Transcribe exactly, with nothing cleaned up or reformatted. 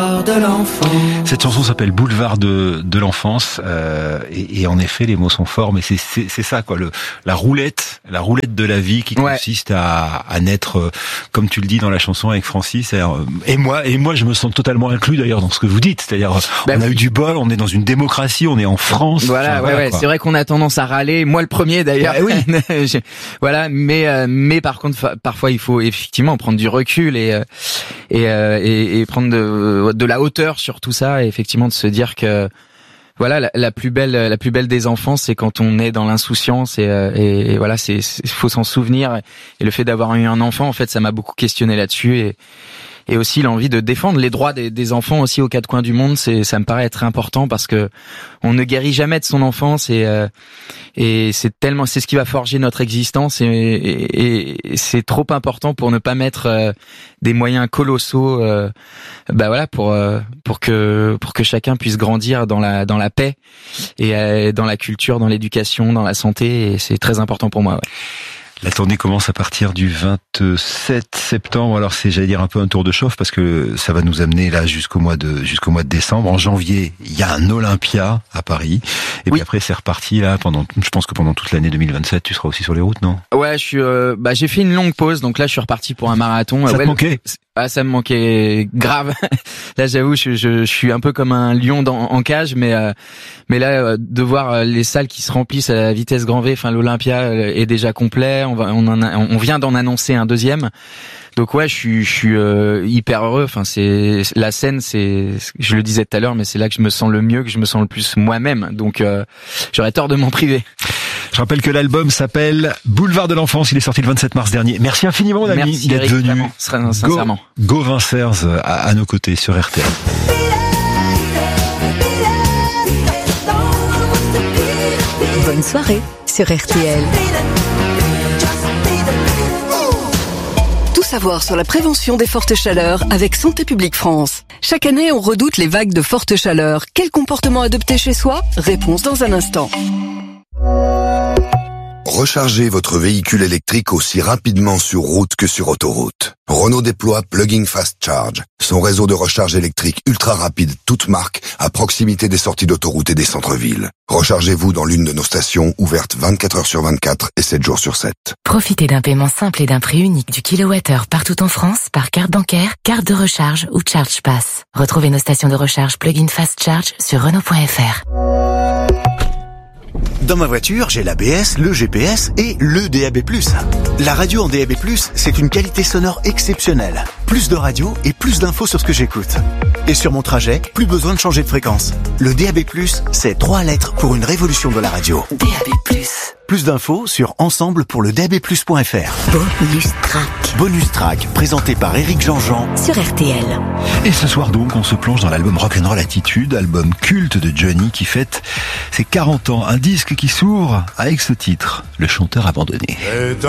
de l'enfant. Cette chanson s'appelle Boulevard de, de l'enfance, euh, et, et en effet les mots sont forts, mais c'est, c'est, c'est ça quoi, le, la roulette, la roulette de la vie qui ouais. consiste à, à naître, euh, comme tu le dis dans la chanson avec Francis, euh, et moi, et moi je me sens totalement inclus d'ailleurs dans ce que vous dites, c'est-à-dire ben, on a eu du bol, on est dans une démocratie, on est en France. Voilà, enfin, ouais, voilà ouais, c'est vrai qu'on a tendance à râler, moi le premier d'ailleurs. Ouais, oui. Voilà, mais euh, mais par contre fa- parfois il faut effectivement prendre du recul et euh, et, euh, et et prendre de, de la hauteur sur tout ça et effectivement de se dire que voilà la, la plus belle la plus belle des enfants c'est quand on est dans l'insouciance et, et, et voilà c'est il faut s'en souvenir et le fait d'avoir eu un enfant en fait ça m'a beaucoup questionné là-dessus et et aussi l'envie de défendre les droits des, des enfants aussi aux quatre coins du monde, c'est ça me paraît être important parce que on ne guérit jamais de son enfance et euh, et c'est tellement c'est ce qui va forger notre existence et, et, et c'est trop important pour ne pas mettre euh, des moyens colossaux euh, bah voilà pour euh, pour que pour que chacun puisse grandir dans la dans la paix et euh, dans la culture, dans l'éducation, dans la santé et c'est très important pour moi. Ouais. La tournée commence à partir du vingt-sept septembre. Alors c'est, j'allais dire, un peu un tour de chauffe parce que ça va nous amener là jusqu'au mois de jusqu'au mois de décembre. En janvier, il y a un Olympia à Paris. Et oui. Puis après, c'est reparti là pendant. Je pense que pendant toute l'année deux mille vingt-sept, tu seras aussi sur les routes, non? Ouais, je suis. Euh, bah, j'ai fait une longue pause, donc là, je suis reparti pour un marathon. Ça ouais, te manquait? Ah, ça me manquait grave. Là, j'avoue, je, je, je suis un peu comme un lion dans, en cage, mais euh, mais là, euh, de voir les salles qui se remplissent à la vitesse grand V, enfin l'Olympia est déjà complet. On va, on en a, on vient d'en annoncer un deuxième. Donc ouais, je suis, je suis euh, hyper heureux. Enfin, c'est la scène, c'est, je le disais tout à l'heure, mais c'est là que je me sens le mieux, que je me sens le plus moi-même. Donc euh, j'aurais tort de m'en priver. Je rappelle que l'album s'appelle Boulevard de l'enfance. Il est sorti le vingt-sept mars dernier. Merci infiniment, mon ami, Merci, d'être Eric, venu. Vraiment, sincèrement. Go, Go Vincers à, à nos côtés sur R T L. Bonne soirée sur R T L. Tout savoir sur la prévention des fortes chaleurs avec Santé publique France. Chaque année, on redoute les vagues de forte chaleur. Quel comportement adopter chez soi? Réponse dans un instant. Rechargez votre véhicule électrique aussi rapidement sur route que sur autoroute. Renault déploie Plug-in Fast Charge, son réseau de recharge électrique ultra rapide, toute marque, à proximité des sorties d'autoroute et des centres-villes. Rechargez-vous dans l'une de nos stations ouvertes vingt-quatre heures sur vingt-quatre et sept jours sur sept. Profitez d'un paiement simple et d'un prix unique du kilowattheure partout en France par carte bancaire, carte de recharge ou Charge Pass. Retrouvez nos stations de recharge Plug-in Fast Charge sur Renault point F R. Dans ma voiture, j'ai l'A B S, le G P S et le D A B plus. La radio en D A B plus, c'est une qualité sonore exceptionnelle. Plus de radio et plus d'infos sur ce que j'écoute. Et sur mon trajet, plus besoin de changer de fréquence. Le D A B plus, c'est trois lettres pour une révolution de la radio. D A B plus. Plus d'infos sur ensemble pour le D A B plus point F R. Bonus Track. Bonus Track, présenté par Éric Jean-Jean sur R T L. Et ce soir donc, on se plonge dans l'album Rock'n'Roll Attitude, album culte de Johnny qui fête ses quarante ans. Un disque qui s'ouvre avec ce titre, Le chanteur abandonné.